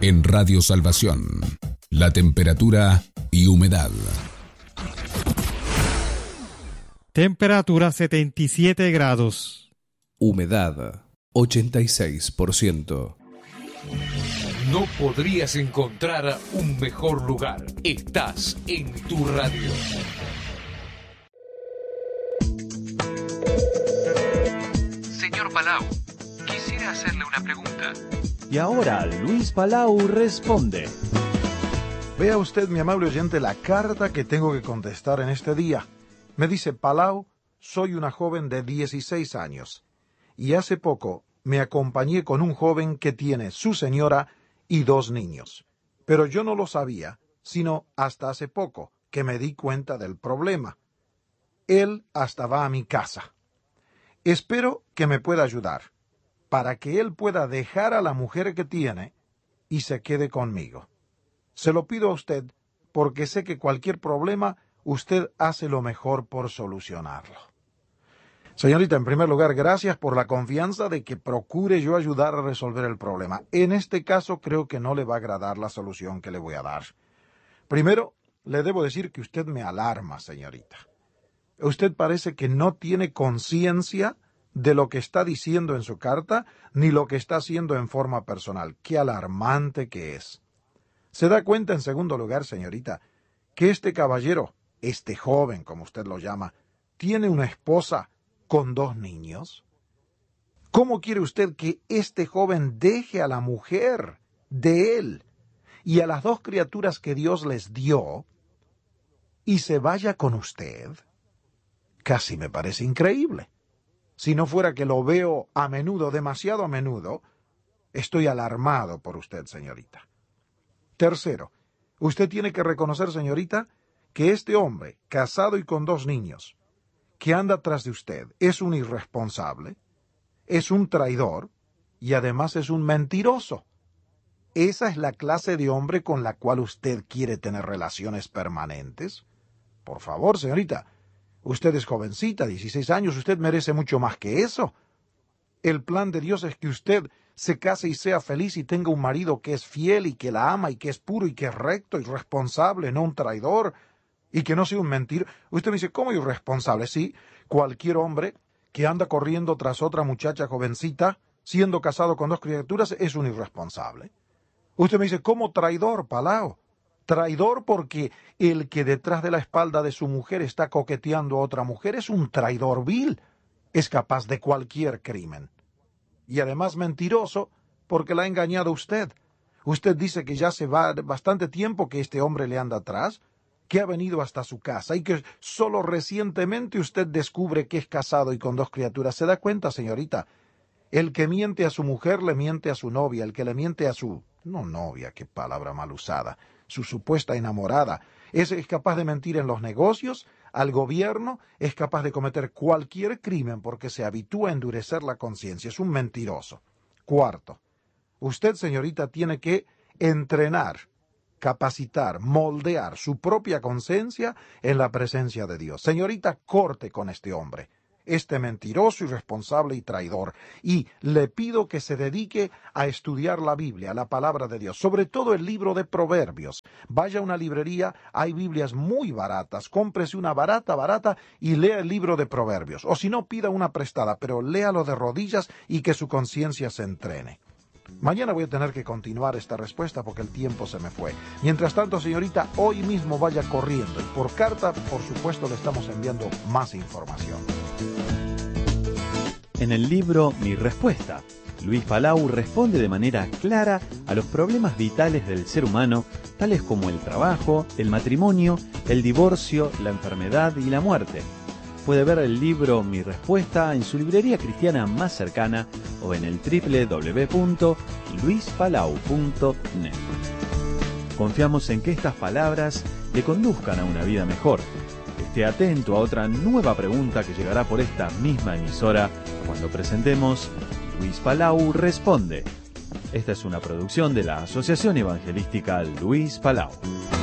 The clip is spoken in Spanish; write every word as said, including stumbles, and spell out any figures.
En Radio Salvación, la temperatura y humedad. Temperatura setenta y siete grados. Humedad ochenta y seis por ciento. No podrías encontrar un mejor lugar. Estás en tu radio. Señor Palau, quisiera hacerle una pregunta. Y ahora Luis Palau responde. Vea usted, mi amable oyente, la carta que tengo que contestar en este día. Me dice: Palau, soy una joven de dieciséis años. Y hace poco me acompañé con un joven que tiene su señora y dos niños. Pero yo no lo sabía, sino hasta hace poco que me di cuenta del problema. Él hasta va a mi casa. Espero que me pueda ayudar, para que él pueda dejar a la mujer que tiene y se quede conmigo. Se lo pido a usted, porque sé que cualquier problema usted hace lo mejor por solucionarlo. Señorita, en primer lugar, gracias por la confianza de que procure yo ayudar a resolver el problema. En este caso, creo que no le va a agradar la solución que le voy a dar. Primero, le debo decir que usted me alarma, señorita. Usted parece que no tiene conciencia de lo que está diciendo en su carta, ni lo que está haciendo en forma personal. ¡Qué alarmante que es! ¿Se da cuenta, en segundo lugar, señorita, que este caballero, este joven, como usted lo llama, tiene una esposa con dos niños? ¿Cómo quiere usted que este joven deje a la mujer de él y a las dos criaturas que Dios les dio y se vaya con usted? Casi me parece increíble. Si no fuera que lo veo a menudo, demasiado a menudo, estoy alarmado por usted, señorita. Tercero, usted tiene que reconocer, señorita, que este hombre, casado y con dos niños, que anda tras de usted, es un irresponsable, es un traidor y además es un mentiroso. ¿Esa es la clase de hombre con la cual usted quiere tener relaciones permanentes? Por favor, señorita, usted es jovencita, dieciséis años, usted merece mucho más que eso. El plan de Dios es que usted se case y sea feliz y tenga un marido que es fiel y que la ama y que es puro y que es recto y responsable, no un traidor, y que no sea un mentiroso. Usted me dice, ¿cómo irresponsable? Sí, cualquier hombre que anda corriendo tras otra muchacha jovencita, siendo casado con dos criaturas, es un irresponsable. Usted me dice, ¿cómo traidor, Palau? Traidor porque el que detrás de la espalda de su mujer está coqueteando a otra mujer es un traidor vil, es capaz de cualquier crimen. Y además mentiroso porque la ha engañado usted. Usted dice que ya se va bastante tiempo que este hombre le anda atrás, que ha venido hasta su casa y que solo recientemente usted descubre que es casado y con dos criaturas. ¿Se da cuenta, señorita? El que miente a su mujer le miente a su novia, el que le miente a su... no novia, qué palabra mal usada, su supuesta enamorada. Es, es capaz de mentir en los negocios, al gobierno, es capaz de cometer cualquier crimen porque se habitúa a endurecer la conciencia. Es un mentiroso. Cuarto, usted, señorita, tiene que entrenar, capacitar, moldear su propia conciencia en la presencia de Dios. Señorita, corte con este hombre, este mentiroso, irresponsable y traidor, y le pido que se dedique a estudiar la Biblia, la palabra de Dios, sobre todo el libro de Proverbios. Vaya a una librería, hay Biblias muy baratas, cómprese una barata, barata, y lea el libro de Proverbios, o si no, pida una prestada, pero léalo de rodillas y que su conciencia se entrene. Mañana voy a tener que continuar esta respuesta porque el tiempo se me fue. Mientras tanto, señorita, hoy mismo vaya corriendo y por carta, por supuesto, le estamos enviando más información. En el libro Mi Respuesta, Luis Palau responde de manera clara a los problemas vitales del ser humano, tales como el trabajo, el matrimonio, el divorcio, la enfermedad y la muerte. Puede ver el libro Mi Respuesta en su librería cristiana más cercana o en el doble u doble u doble u punto luis palau punto net. Confiamos en que estas palabras le conduzcan a una vida mejor. Esté atento a otra nueva pregunta que llegará por esta misma emisora cuando presentemos Luis Palau Responde. Esta es una producción de la Asociación Evangelística Luis Palau.